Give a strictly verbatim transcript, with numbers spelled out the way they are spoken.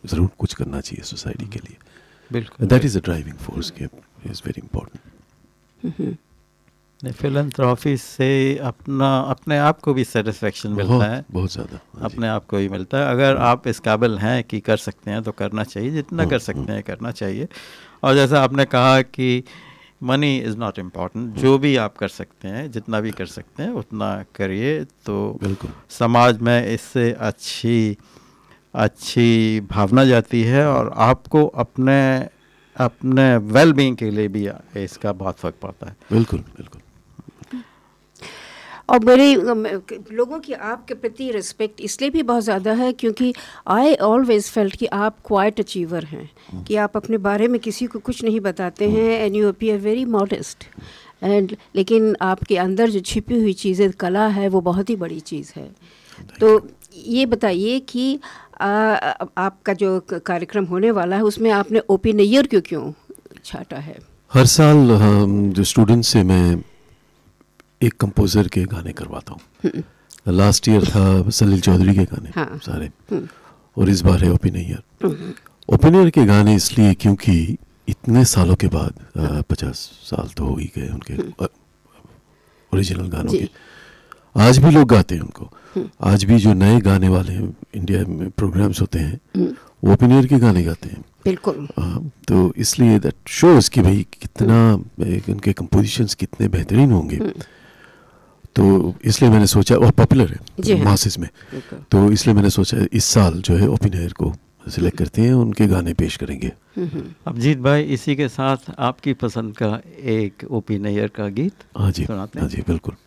ज़रूर कुछ करना चाहिए सोसाइटी के लिए. बिल्कुल, that is a driving force के इज़ वेरी इम्पोर्टेंट. फिलंथ्रॉफी से अपना अपने आप को भी सेटिस्फेक्शन मिलता है, बहुत ज़्यादा अपने आप को ही मिलता है. अगर आप इस काबिल हैं कि कर सकते हैं तो करना चाहिए, जितना कर सकते हैं करना चाहिए. और जैसा आपने कहा कि मनी इज़ नॉट इम्पॉर्टेंट, जो भी आप कर सकते हैं, जितना भी कर सकते हैं उतना करिए, तो बिल्कुल समाज में इससे अच्छी अच्छी भावना जाती है और आपको अपने अपने वेल बीइंग के लिए भी इसका बहुत फ़र्क पड़ता है. बिल्कुल बिल्कुल. और मेरे लोगों की आपके प्रति रिस्पेक्ट इसलिए भी बहुत ज़्यादा है क्योंकि आई ऑलवेज फेल्ट कि आप क्वाइट अचीवर हैं, कि आप अपने बारे में किसी को कुछ नहीं बताते हैं and you appear very modest and, लेकिन आपके अंदर जो छिपी हुई चीज़ें, कला है, वो बहुत ही बड़ी चीज़ है. तो ये बताइए कि आ, आपका जो कार्यक्रम होने वाला है उसमें आपने ओपी नैयर क्यों क्यों छाटा है? हर साल हम जो स्टूडेंट्स से मैं एक कंपोज़र के गाने करवाता हूँ. लास्ट ईयर था सलील चौधरी के गाने. हाँ. सारे. और इस बार है ओपी नैयर. ओपी नैयर के गाने इसलिए क्योंकि इतने सालों के बाद, पचास साल तो हो ही गए उनके ओरिजिनल गानों के, आज भी लोग गाते हैं उनको. आज भी जो नए गाने वाले हैं इंडिया में प्रोग्राम्स होते हैं, वो ओपी नैयर के गाने गाते हैं. बिल्कुल. तो इसलिए दैट शोज कि भाई कितना उनके कंपोजिशंस कितने बेहतरीन होंगे. तो इसलिए मैंने सोचा, और पॉपुलर है मासेस में, तो इसलिए मैंने सोचा इस साल जो है ओपी नैयर को सिलेक्ट करते हैं, उनके गाने पेश करेंगे. अभिजीत भाई, इसी के साथ आपकी पसंद का एक ओपी नैयर का गीत हाँ जी, हाँ जी बिल्कुल.